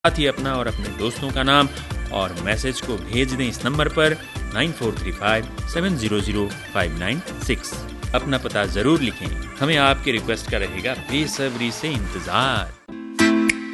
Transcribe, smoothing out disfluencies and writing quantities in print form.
साथ ही अपना और अपने दोस्तों का नाम और मैसेज को भेज दें इस नंबर पर 9435700596। अपना पता जरूर लिखें, हमें आपके रिक्वेस्ट का रहेगा बेसब्री से इंतजार।